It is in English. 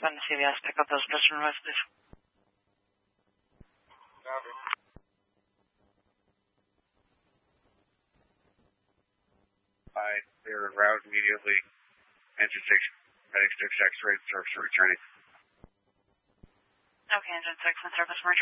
respond to CVS. Pick up those prescription remotes, please. Copy. They're en route immediately. Engine 6, heading 6 X-ray, service returning. Okay, Engine 6 and service returning.